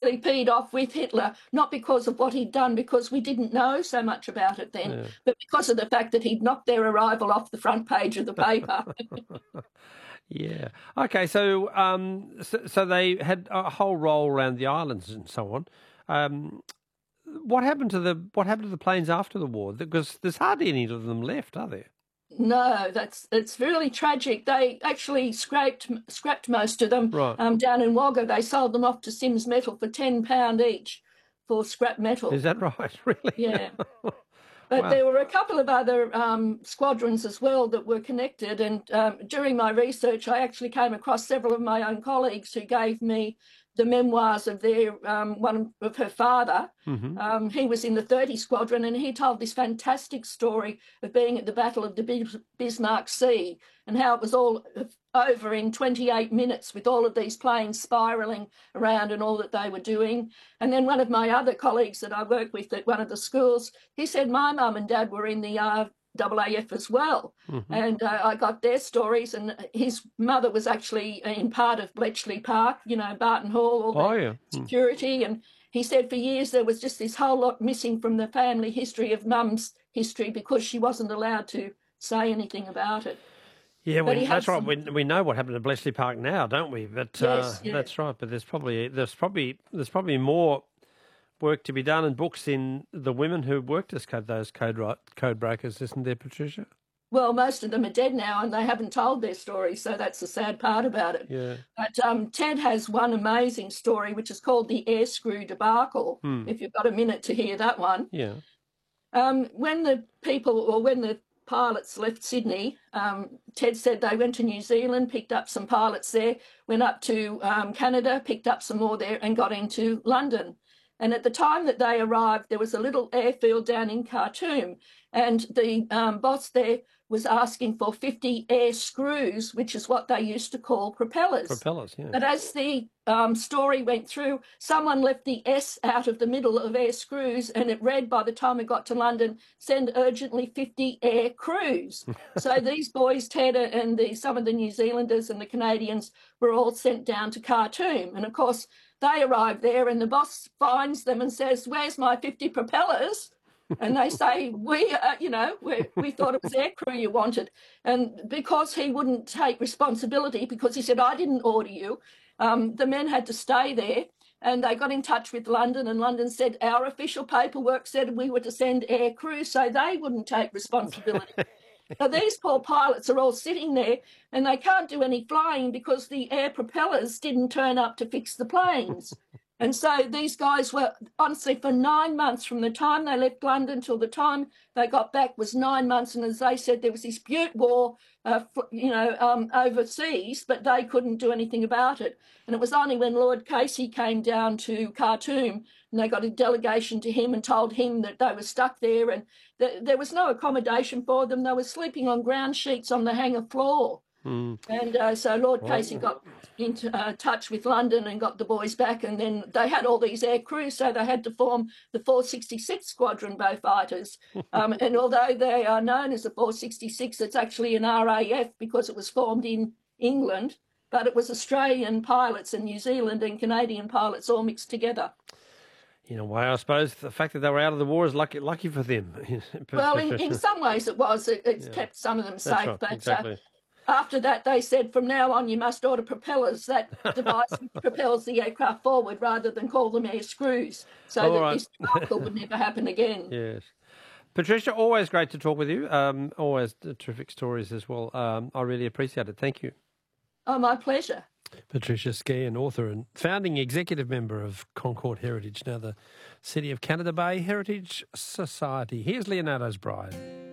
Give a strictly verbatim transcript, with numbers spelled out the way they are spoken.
really peed off with Hitler, not because of what he'd done, because we didn't know so much about it then, yeah. but because of the fact that he'd knocked their arrival off the front page of the paper. Yeah. Okay, so, um, so so they had a whole roll around the islands and so on. Um, what happened to the what happened to the planes after the war? Because there's hardly any of them left, are there? No, that's it's really tragic. They actually scraped scrapped most of them right. um, down in Wagga. They sold them off to Sims Metal for ten pound each for scrap metal. Is that right? Really? Yeah. But wow. there were a couple of other um, squadrons as well that were connected. And um, during my research, I actually came across several of my own colleagues who gave me the memoirs of their um, one of her father. Mm-hmm. Um, he was in the thirty Squadron, and he told this fantastic story of being at the Battle of the Bismarck Sea and how it was all over in twenty-eight minutes with all of these planes spiralling around and all that they were doing. And then one of my other colleagues that I work with at one of the schools, he said my mum and dad were in the uh, A A F as well. Mm-hmm. And uh, I got their stories, and his mother was actually in part of Bletchley Park, you know, Barton Hall, all oh, the yeah. security. And he said for years there was just this whole lot missing from the family history of mum's history because she wasn't allowed to say anything about it. Yeah, we, that's right. Some... We we know what happened at Bletchley Park now, don't we? But yes, uh, yeah. that's right. But there's probably there's probably there's probably more work to be done and books in the women who worked as code, those code code breakers, isn't there, Patricia? Well, most of them are dead now, and they haven't told their story, so that's the sad part about it. Yeah. But um, Ted has one amazing story, which is called the air screw debacle. Hmm. If you've got a minute to hear that one. Yeah. Um, when the people, or when the pilots left Sydney, um, Ted said they went to New Zealand, picked up some pilots there, went up to um, Canada, picked up some more there, and got into London. And at the time that they arrived, there was a little airfield down in Khartoum, and the um, boss there was asking for fifty air screws, which is what they used to call propellers. Propellers, yeah. But as the um, story went through, someone left the S out of the middle of air screws, and it read by the time it got to London, send urgently fifty air crews. So these boys, Ted and the, some of the New Zealanders and the Canadians, were all sent down to Khartoum. And of course, they arrive there and the boss finds them and says, where's my fifty propellers? And they say, we, uh, you know, we, we thought it was aircrew you wanted. And because he wouldn't take responsibility, because he said, I didn't order you, um, the men had to stay there. And they got in touch with London, and London said, our official paperwork said we were to send aircrew, so they wouldn't take responsibility. So these poor pilots are all sitting there, and they can't do any flying because the air propellers didn't turn up to fix the planes. And so these guys were, honestly, for nine months, from the time they left London till the time they got back was nine months. And as they said, there was this Butte war, uh, you know, um, overseas, but they couldn't do anything about it. And it was only when Lord Casey came down to Khartoum and they got a delegation to him and told him that they were stuck there and th- there was no accommodation for them. They were sleeping on ground sheets on the hangar floor. Mm. And uh, so Lord Casey got into uh, touch with London and got the boys back, and then they had all these air crews, so they had to form the four sixty-six Squadron Beaufighters. Um, and although they are known as the four sixty-six, it's actually an R A F because it was formed in England, but it was Australian pilots and New Zealand and Canadian pilots all mixed together. In a way, I suppose the fact that they were out of the war is lucky, lucky for them. Well, in, in some ways it was. It, it's yeah. kept some of them safe. Right, but exactly. uh, after that, they said, from now on, you must order propellers. That device propels the aircraft forward rather than call them air screws, so All that right. this debacle would never happen again. Yes. Patricia, always great to talk with you. Um, always terrific stories as well. Um, I really appreciate it. Thank you. Oh, my pleasure. Patricia Ski, an author and founding executive member of Concord Heritage, now the City of Canada Bay Heritage Society. Here's Leonardo's Bride.